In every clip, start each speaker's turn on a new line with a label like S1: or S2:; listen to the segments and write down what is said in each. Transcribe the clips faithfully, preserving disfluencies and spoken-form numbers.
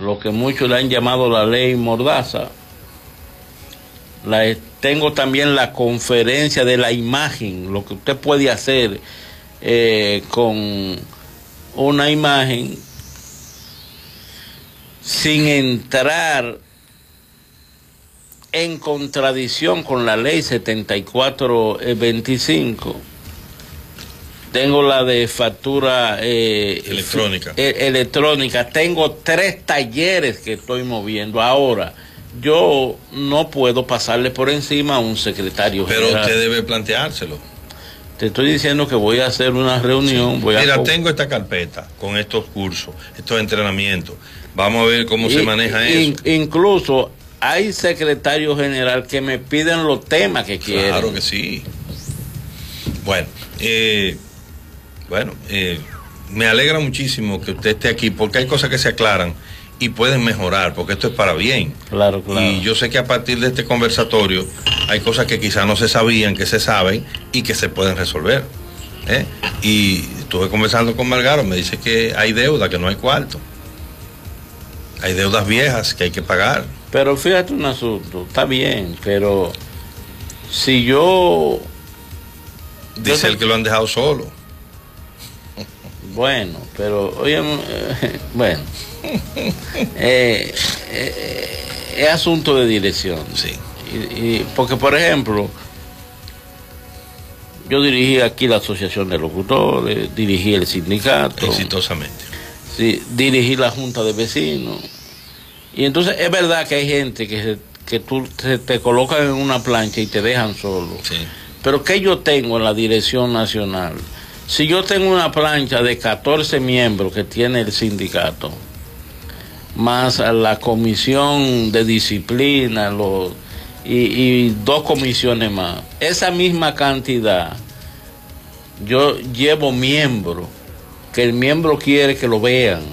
S1: lo que muchos le han llamado la ley Mordaza. La, tengo también la conferencia de la imagen, lo que usted puede hacer eh, con una imagen sin entrar en contradicción con la ley setenta y cuatro veinticinco. Tengo la de factura eh,
S2: electrónica.
S1: Eh, electrónica. Tengo tres talleres que estoy moviendo. Ahora, yo no puedo pasarle por encima a un secretario
S2: Pero
S1: general.
S2: usted debe planteárselo.
S1: Te estoy diciendo que voy a hacer una reunión.
S2: Sí.
S1: Voy
S2: Mira,
S1: a...
S2: tengo esta carpeta con estos cursos, estos entrenamientos. Vamos a ver cómo
S1: y,
S2: se maneja
S1: in,
S2: eso.
S1: Incluso hay secretarios general que me piden los temas que quieren.
S2: Claro que sí. Bueno, eh, bueno, eh, me alegra muchísimo que usted esté aquí, porque hay cosas que se aclaran y pueden mejorar, porque esto es para bien.
S1: Claro, claro.
S2: Y yo sé que a partir de este conversatorio hay cosas que quizás no se sabían, que se saben y que se pueden resolver. ¿eh? Y estuve conversando con Margaro, me dice que hay deuda, que no hay cuarto. Hay deudas viejas que hay que pagar.
S1: Pero fíjate un asunto, está bien, pero si yo...
S2: Dice
S1: yo
S2: el que lo han dejado solo.
S1: Bueno, pero oye, eh, bueno, eh, eh, es asunto de dirección.
S2: Sí.
S1: Y, y, porque, por ejemplo, yo dirigí aquí la Asociación de Locutores, dirigí el sindicato.
S2: Exitosamente.
S1: Sí, dirigí la Junta de Vecinos. Y entonces es verdad que hay gente que, se, que tú te, te colocan en una plancha y te dejan solo.
S2: Sí.
S1: Pero ¿qué yo tengo en la dirección nacional? Si yo tengo una plancha de catorce miembros que tiene el sindicato, más la comisión de disciplina los, y, y dos comisiones más, esa misma cantidad, yo llevo miembros, que el miembro quiere que lo vean.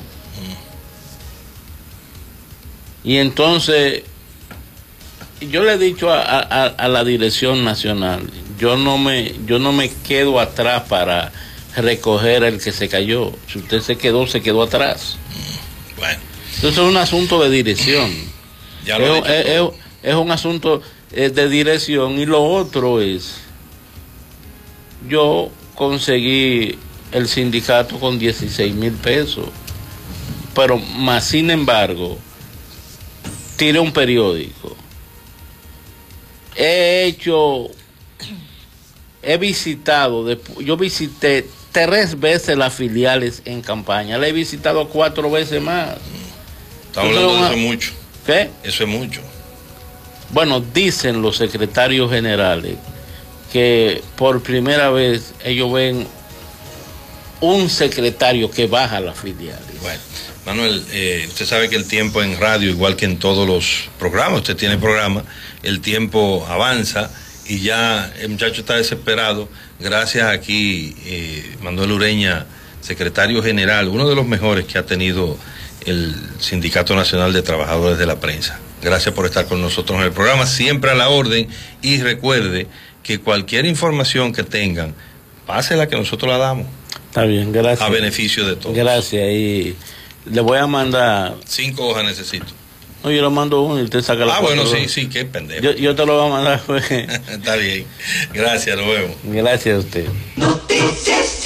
S1: Y entonces, yo le he dicho a, a, a la dirección nacional, yo no me yo no me quedo atrás para recoger el que se cayó. Si usted se quedó, se quedó atrás.
S2: Bueno.
S1: Entonces es un asunto de dirección.
S2: Ya lo
S1: es, es, es, es un asunto de dirección. Y lo otro es, yo conseguí el sindicato con dieciséis mil pesos, pero más sin embargo, tiré un periódico. He hecho, he visitado, yo visité tres veces las filiales en campaña, le he visitado cuatro veces más.
S2: Estamos hablando de eso es mucho.
S1: ¿Qué?
S2: Eso es mucho.
S1: Bueno, dicen los secretarios generales que por primera vez ellos ven un secretario que baja a las filiales.
S2: Bueno, Manuel, eh, usted sabe que el tiempo en radio, igual que en todos los programas, usted tiene programa, el tiempo avanza y ya el muchacho está desesperado. Gracias aquí, eh, Manuel Ureña, secretario general, uno de los mejores que ha tenido el Sindicato Nacional de Trabajadores de la Prensa. Gracias por estar con nosotros en el programa, siempre a la orden, y recuerde que cualquier información que tengan, pásela que nosotros la damos.
S1: Está bien, gracias.
S2: A beneficio de todos.
S1: Gracias, y le voy a mandar...
S2: Cinco hojas necesito.
S1: No, yo le mando uno y usted saca la
S2: Ah,
S1: foto.
S2: bueno, sí, sí, qué pendejo.
S1: Yo, yo te lo voy a mandar. Pues.
S2: Está bien. Gracias, nos vemos.
S1: Gracias a usted.
S3: Noticias.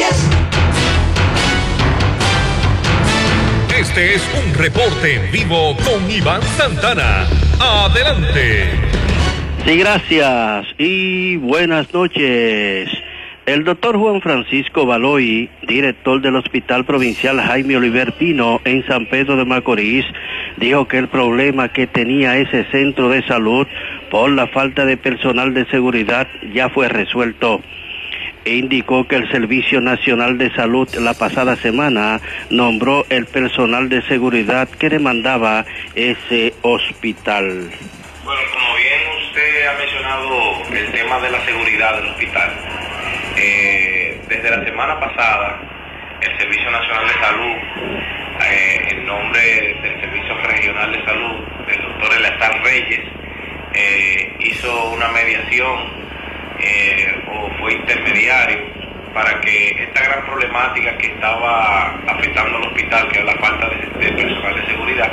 S4: Este es un reporte en vivo con Iván Santana. Adelante.
S5: Sí, gracias y buenas noches. El doctor Juan Francisco Baloy, director del Hospital Provincial Jaime Oliver Pino en San Pedro de Macorís, dijo que el problema que tenía ese centro de salud por la falta de personal de seguridad ya fue resuelto. E indicó que el Servicio Nacional de Salud la pasada semana nombró el personal de seguridad que demandaba ese hospital.
S6: Bueno, como bien usted ha mencionado el tema de la seguridad del hospital, eh, desde la semana pasada el Servicio Nacional de Salud, eh, en nombre del Servicio Regional de Salud, del doctor Eleazar Reyes, eh, hizo una mediación eh, o fue intermediario para que esta gran problemática que estaba afectando al hospital, que es la falta de, de personal de seguridad,